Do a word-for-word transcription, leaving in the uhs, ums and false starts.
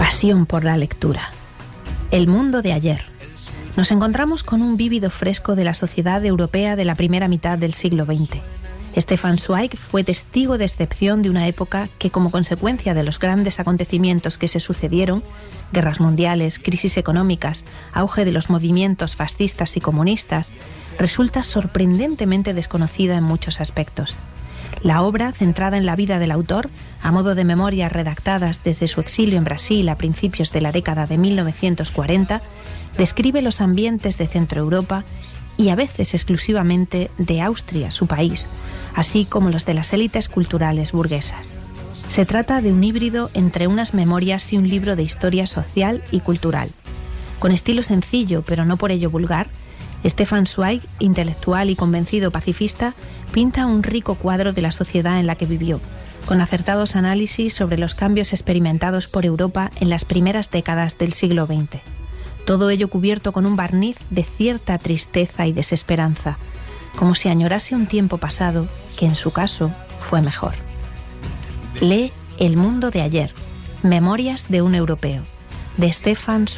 Pasión por la lectura. El mundo de ayer. Nos encontramos con un vívido fresco de la sociedad europea de la primera mitad del siglo veinte. Stefan Zweig fue testigo de excepción de una época que, como consecuencia de los grandes acontecimientos que se sucedieron, guerras mundiales, crisis económicas, auge de los movimientos fascistas y comunistas, resulta sorprendentemente desconocida en muchos aspectos. La obra, centrada en la vida del autor, a modo de memorias redactadas desde su exilio en Brasil a principios de la década de mil novecientos cuarenta, describe los ambientes de Centroeuropa y a veces exclusivamente de Austria, su país, así como los de las élites culturales burguesas. Se trata de un híbrido entre unas memorias y un libro de historia social y cultural. Con estilo sencillo, pero no por ello vulgar, Stefan Zweig, intelectual y convencido pacifista, pinta un rico cuadro de la sociedad en la que vivió, con acertados análisis sobre los cambios experimentados por Europa en las primeras décadas del siglo veinte. Todo ello cubierto con un barniz de cierta tristeza y desesperanza, como si añorase un tiempo pasado que en su caso fue mejor. Lee El mundo de ayer, Memorias de un europeo, de Stefan